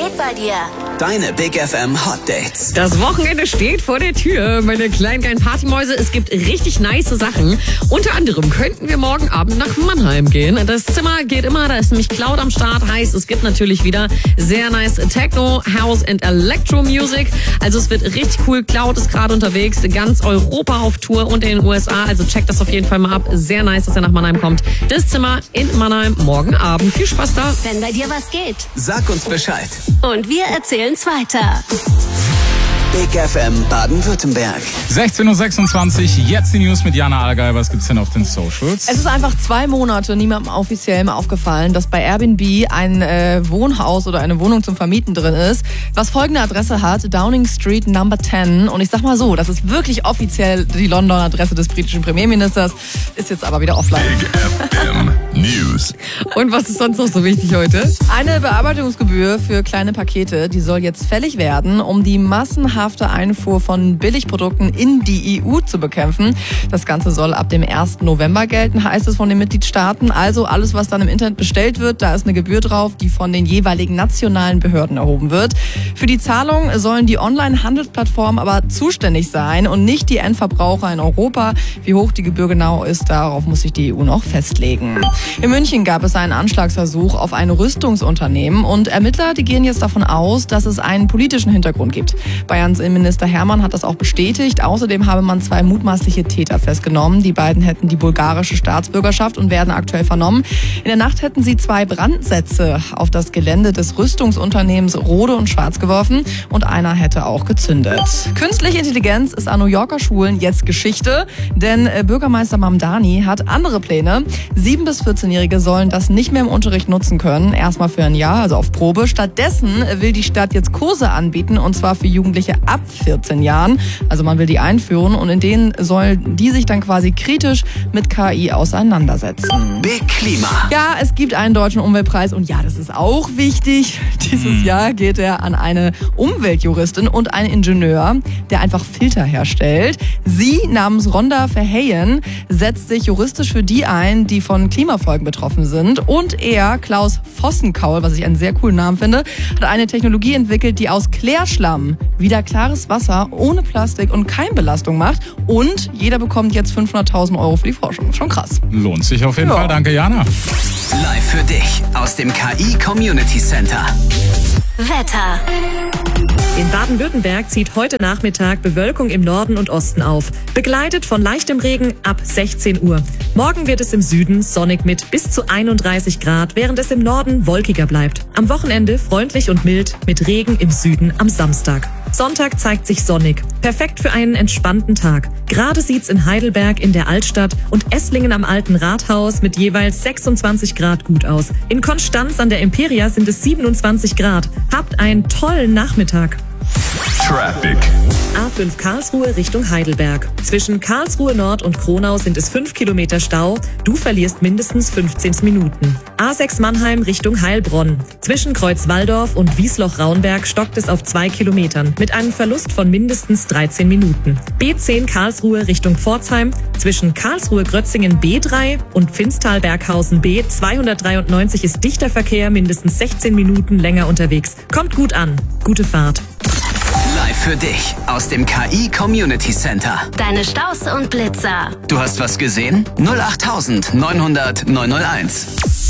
geht bei dir? Deine Big FM Hot Dates. Das Wochenende steht vor der Tür, meine kleinen geilen Partymäuse. Es gibt richtig nice Sachen. Unter anderem könnten wir morgen Abend nach Mannheim gehen. Das Zimmer geht immer, da ist nämlich Cloud am Start. Heißt, es gibt natürlich wieder sehr nice Techno, House and Electro Music. Also es wird richtig cool. Cloud ist gerade unterwegs, ganz Europa auf Tour und in den USA. Also checkt das auf jeden Fall mal ab. Sehr nice, dass er nach Mannheim kommt. Das Zimmer in Mannheim morgen Abend. Viel Spaß da. Wenn bei dir was geht. Sag uns Bescheid. Und wir erzählen's weiter. Big FM Baden-Württemberg. 16.26 Uhr, jetzt die News mit Jana Allgäu. Was gibt's denn auf den Socials? Es ist einfach 2 Monate niemandem offiziell mal aufgefallen, dass bei Airbnb ein Wohnhaus oder eine Wohnung zum Vermieten drin ist, was folgende Adresse hat: Downing Street Number 10. Und ich sag mal so, das ist wirklich offiziell die London-Adresse des britischen Premierministers, ist jetzt aber wieder offline. Big FM News. Und was ist sonst noch so wichtig heute? Eine Bearbeitungsgebühr für kleine Pakete, die soll jetzt fällig werden, um die massenhafte Einfuhr von Billigprodukten in die EU zu bekämpfen. Das Ganze soll ab dem 1. November gelten, heißt es von den Mitgliedstaaten. Also alles, was dann im Internet bestellt wird, da ist eine Gebühr drauf, die von den jeweiligen nationalen Behörden erhoben wird. Für die Zahlung sollen die Online-Handelsplattformen aber zuständig sein und nicht die Endverbraucher in Europa. Wie hoch die Gebühr genau ist, darauf muss sich die EU noch festlegen. In München gab es einen Anschlagsversuch auf ein Rüstungsunternehmen und Ermittler, die gehen jetzt davon aus, dass es einen politischen Hintergrund gibt. Bayerns Innenminister Hermann hat das auch bestätigt. Außerdem habe man 2 mutmaßliche Täter festgenommen. Die beiden hätten die bulgarische Staatsbürgerschaft und werden aktuell vernommen. In der Nacht hätten sie 2 Brandsätze auf das Gelände des Rüstungsunternehmens Rode und Schwarz geworfen und einer hätte auch gezündet. Künstliche Intelligenz ist an New Yorker Schulen jetzt Geschichte, denn Bürgermeister Mamdani hat andere Pläne. 7- bis 14-Jährige sollen das nicht mehr im Unterricht nutzen können, erstmal für ein Jahr, also auf Probe. Stattdessen will die Stadt jetzt Kurse anbieten, und zwar für Jugendliche ab 14 Jahren. Also man will die einführen und in denen sollen die sich dann quasi kritisch mit KI auseinandersetzen. Big Klima. Ja, es gibt einen deutschen Umweltpreis und ja, das ist auch wichtig. Dieses Jahr geht er an eine Umweltjuristin und einen Ingenieur, der einfach Filter herstellt. Sie, namens Rhonda Verheyen, setzt sich juristisch für die ein, die von Klimafolgen betroffen sind. Und er, Klaus Vossenkaul, was ich einen sehr coolen Namen finde, hat eine Technologie entwickelt, die aus Klärschlamm wieder klares Wasser ohne Plastik und Keimbelastung macht. Und jeder bekommt jetzt 500.000 € für die Forschung. Schon krass. Lohnt sich auf jeden Fall. Danke, Jana. Live für dich aus dem KI Community Center. Wetter. In Baden-Württemberg zieht heute Nachmittag Bewölkung im Norden und Osten auf, begleitet von leichtem Regen ab 16 Uhr. Morgen wird es im Süden sonnig mit bis zu 31 Grad, während es im Norden wolkiger bleibt. Am Wochenende freundlich und mild mit Regen im Süden am Samstag. Sonntag zeigt sich sonnig, perfekt für einen entspannten Tag. Gerade sieht's in Heidelberg in der Altstadt und Esslingen am Alten Rathaus mit jeweils 26 Grad gut aus. In Konstanz an der Imperia sind es 27 Grad. Habt einen tollen Nachmittag. Traffic. A5 Karlsruhe Richtung Heidelberg. Zwischen Karlsruhe Nord und Kronau sind es 5 Kilometer Stau. Du verlierst mindestens 15 Minuten. A6 Mannheim Richtung Heilbronn. Zwischen Kreuzwaldorf und Wiesloch-Raunberg stockt es auf 2 Kilometern mit einem Verlust von mindestens 13 Minuten. B10 Karlsruhe Richtung Pforzheim. Zwischen Karlsruhe-Grötzingen B3 und Pfinstal-Berghausen B 293 ist dichter Verkehr, mindestens 16 Minuten länger unterwegs. Kommt gut an. Gute Fahrt. Live für dich aus dem KI Community Center. Deine Staus und Blitzer. Du hast was gesehen? 08900 901.